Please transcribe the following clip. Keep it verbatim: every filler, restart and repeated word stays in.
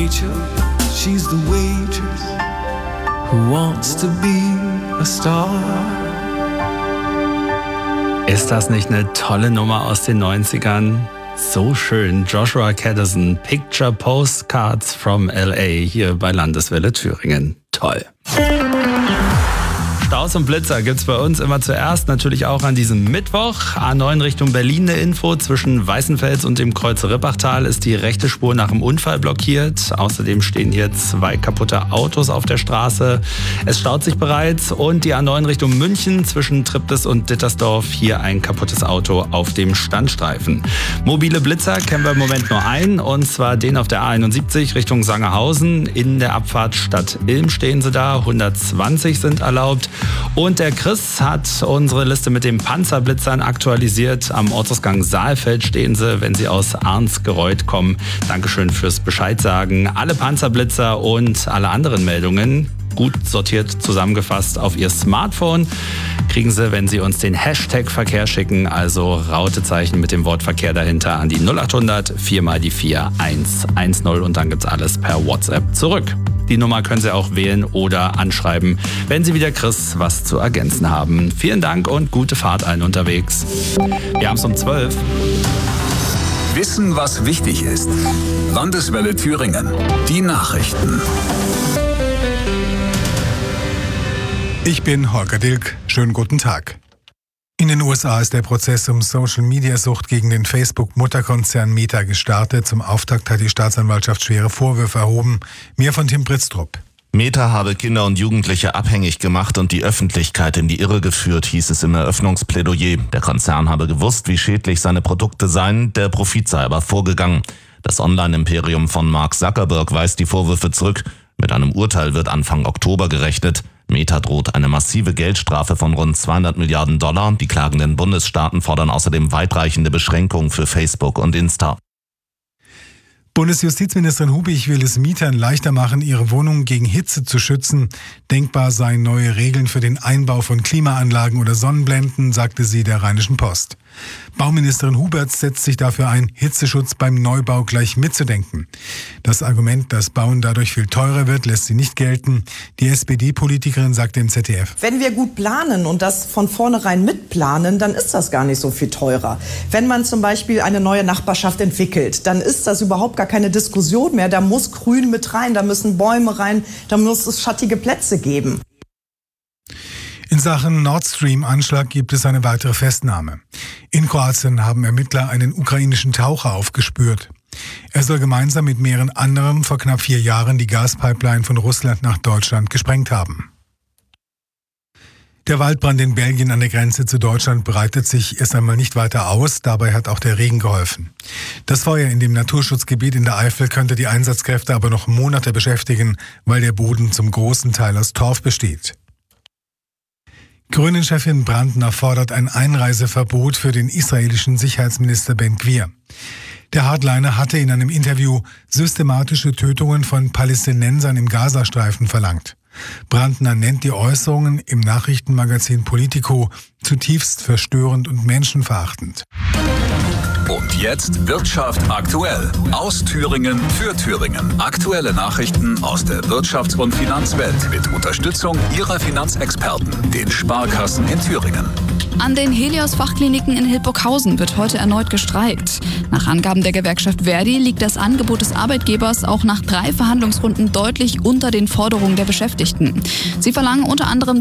Rachel, she's the waitress who wants to be a star. Ist das nicht eine tolle Nummer aus den neunzigern? So schön. Joshua Caddison, Picture Postcards from L A hier bei Landeswelle Thüringen. Toll. Staus und Blitzer gibt's bei uns immer zuerst, natürlich auch an diesem Mittwoch. A neun Richtung Berlin eine Info. Zwischen Weißenfels und dem Kreuz Rippachtal ist die rechte Spur nach dem Unfall blockiert. Außerdem stehen hier zwei kaputte Autos auf der Straße. Es staut sich bereits. Und die A neun Richtung München zwischen Triptis und Dittersdorf. Hier ein kaputtes Auto auf dem Standstreifen. Mobile Blitzer kennen wir im Moment nur einen. Und zwar den auf der A einundsiebzig Richtung Sangerhausen. In der Abfahrt Stadt Ilm stehen sie da. hundertzwanzig sind erlaubt. Und der Chris hat unsere Liste mit den Panzerblitzern aktualisiert. Am Ortsausgang Saalfeld stehen sie, wenn sie aus Arnsgereuth kommen. Dankeschön fürs Bescheid sagen. Alle Panzerblitzer und alle anderen Meldungen gut sortiert zusammengefasst auf Ihr Smartphone kriegen Sie, wenn Sie uns den Hashtag Verkehr schicken, also Rautezeichen mit dem Wort Verkehr dahinter an die null achthundert vier mal die vier eins eins null und dann gibt's alles per WhatsApp zurück. Die Nummer können Sie auch wählen oder anschreiben, wenn Sie wie der Chris was zu ergänzen haben. Vielen Dank und gute Fahrt allen unterwegs. Wir haben es um zwölf. Wissen, was wichtig ist. Landeswelle Thüringen. Die Nachrichten. Ich bin Holger Dilk. Schönen guten Tag. In den U S A ist der Prozess um Social-Media-Sucht gegen den Facebook-Mutterkonzern Meta gestartet. Zum Auftakt hat die Staatsanwaltschaft schwere Vorwürfe erhoben. Mehr von Tim Britztrup. Meta habe Kinder und Jugendliche abhängig gemacht und die Öffentlichkeit in die Irre geführt, hieß es im Eröffnungsplädoyer. Der Konzern habe gewusst, wie schädlich seine Produkte seien, der Profit sei aber vorgegangen. Das Online-Imperium von Mark Zuckerberg weist die Vorwürfe zurück. Mit einem Urteil wird Anfang Oktober gerechnet. Meta droht eine massive Geldstrafe von rund zweihundert Milliarden Dollar. Die klagenden Bundesstaaten fordern außerdem weitreichende Beschränkungen für Facebook und Insta. Bundesjustizministerin Hubig will es Mietern leichter machen, ihre Wohnungen gegen Hitze zu schützen. Denkbar seien neue Regeln für den Einbau von Klimaanlagen oder Sonnenblenden, sagte sie der Rheinischen Post. Bauministerin Huberts setzt sich dafür ein, Hitzeschutz beim Neubau gleich mitzudenken. Das Argument, dass Bauen dadurch viel teurer wird, lässt sie nicht gelten. Die S P D-Politikerin sagte im Z D F: Wenn wir gut planen und das von vornherein mitplanen, dann ist das gar nicht so viel teurer. Wenn man zum Beispiel eine neue Nachbarschaft entwickelt, dann ist das überhaupt gar keine Diskussion mehr. Da muss Grün mit rein, da müssen Bäume rein, da muss es schattige Plätze geben. In Sachen Nord Stream-Anschlag gibt es eine weitere Festnahme. In Kroatien haben Ermittler einen ukrainischen Taucher aufgespürt. Er soll gemeinsam mit mehreren anderen vor knapp vier Jahren die Gaspipeline von Russland nach Deutschland gesprengt haben. Der Waldbrand in Belgien an der Grenze zu Deutschland breitet sich erst einmal nicht weiter aus. Dabei hat auch der Regen geholfen. Das Feuer in dem Naturschutzgebiet in der Eifel könnte die Einsatzkräfte aber noch Monate beschäftigen, weil der Boden zum großen Teil aus Torf besteht. Grünen-Chefin Brandner fordert ein Einreiseverbot für den israelischen Sicherheitsminister Ben Gvir. Der Hardliner hatte in einem Interview systematische Tötungen von Palästinensern im Gazastreifen verlangt. Brandner nennt die Äußerungen im Nachrichtenmagazin Politico zutiefst verstörend und menschenverachtend. Und jetzt Wirtschaft aktuell. Aus Thüringen für Thüringen. Aktuelle Nachrichten aus der Wirtschafts- und Finanzwelt mit Unterstützung Ihrer Finanzexperten, den Sparkassen in Thüringen. An den Helios-Fachkliniken in Hildburghausen wird heute erneut gestreikt. Nach Angaben der Gewerkschaft Verdi liegt das Angebot des Arbeitgebers auch nach drei Verhandlungsrunden deutlich unter den Forderungen der Beschäftigten. Sie verlangen unter anderem